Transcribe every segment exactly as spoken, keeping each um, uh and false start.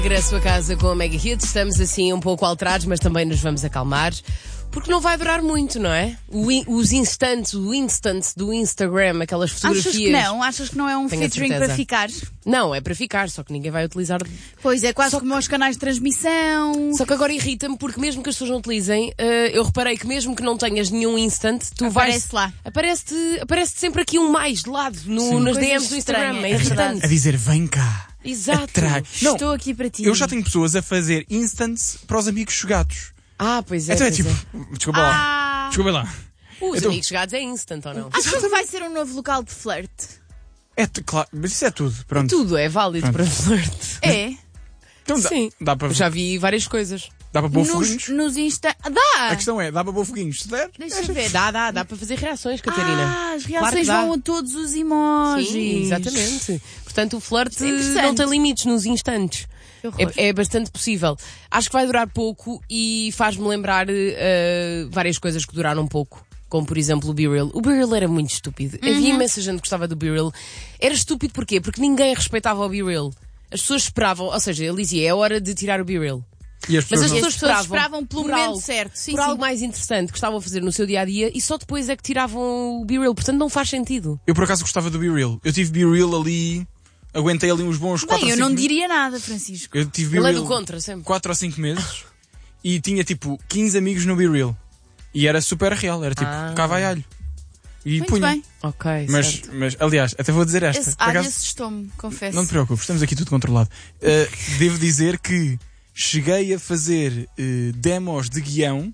Regresso a casa com a Mega Hits. Estamos assim um pouco alterados, mas também nos vamos acalmar. Porque não vai durar muito, não é? O in, os instantes, o instant do Instagram, aquelas fotografias. Achas que não? Achas que não é um Tenho a featuring certeza. para ficar? Não, é para ficar, só que ninguém vai utilizar. Pois é, quase Só como aos canais de transmissão. Só que agora irrita-me porque mesmo que as pessoas não utilizem, eh, eu reparei que mesmo que não tenhas nenhum instant, tu Aparece vais... lá. Aparece-te aparece sempre aqui um mais de lado no, Sim. nas Coisas D Ms do Instagram. estranhas, É é verdade. irritante. A dizer, vem cá. Exato. Atrai. Não, Estou aqui para ti. eu já tenho pessoas a fazer instants para os amigos chegados. Ah, pois é. Então é pois tipo, é. desculpa lá. Ah, Desculpa lá. Os Então- amigos chegados é instant ou não? achas que vai ser um novo local de flerte? É t- claro, mas isso é tudo. Pronto. Tudo é válido Pronto. para flerte. É. Então dá, Sim. dá para Eu já vi várias coisas. dá para pôr Nos, foguinhos. nos Insta. Dá! A questão é, dá para pôr foguinhos. Se der, Deixa ver. Dá, dá, dá para fazer reações, Catarina. Ah, as Claro reações que dá. vão a todos os emojis. Sim, exatamente. Portanto, o flerte Isso é interessante. não tem limites nos instantes. Que horror. É, é bastante possível. Acho que vai durar pouco e faz-me lembrar eh, várias coisas que duraram pouco. Como, por exemplo, o B-Reel. O B-Reel era muito estúpido. Uhum. Havia imensa gente que gostava do B-Reel. Era estúpido porquê? Porque ninguém respeitava o B-Reel. As pessoas esperavam, ou seja, ele dizia, é hora de tirar o B-Reel. e as Mas pessoas as não- pessoas As pessoas esperavam, esperavam pelo por momento algo, certo. Sim, por sim. algo mais interessante que estavam a fazer no seu dia-a-dia e só depois é que tiravam o B-Reel. Portanto, não faz sentido. Eu por acaso gostava do B-Reel. Eu tive B-Reel ali, aguentei ali uns bons quatro Bem, ou eu cinco não meses. diria nada, Francisco. Eu tive Ele é B-Reel do contra, sempre. quatro ou cinco meses e tinha tipo quinze amigos no B-Reel. E era super real, era tipo Ah. cá vai alho. E Muito punha. bem. Ok, Mas, certo. mas, aliás, até vou dizer esta. Esse Por alho acaso, assustou-me, confesso. não te preocupes, estamos aqui tudo controlado. Uh, devo dizer que cheguei a fazer uh, demos de guião.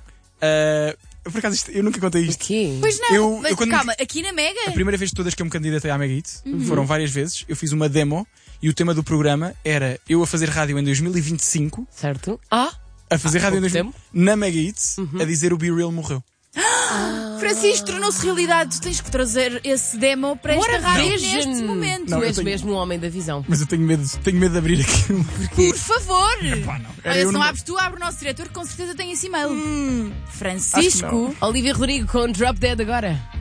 Uh, por acaso, isto- eu nunca contei O isto. quê? Pois não, Eu- mas eu quando- calma, aqui na Mega. A primeira vez de todas que eu me candidatei à Mega Hits, Uhum. foram várias vezes, eu fiz uma demo e o tema do programa era eu a fazer rádio em dois mil e vinte e cinco, Certo? Ah, a fazer Há rádio em pouco dois mil, na Mega Hits, Uhum. a dizer o B-Real morreu. Francisco, tornou-se realidade. Tu tens que trazer esse demo para esta What a rádio vision. neste momento. Não, tu eu és tenho- mesmo um homem da visão. Mas eu tenho medo, tenho medo de abrir aquilo. Por favor. Pá, não. Era Olha, eu se não numa- abres tu, abre o nosso diretor que com certeza tem esse e-mail. Hum. Francisco. Olivia Rodrigo com Drop Dead agora.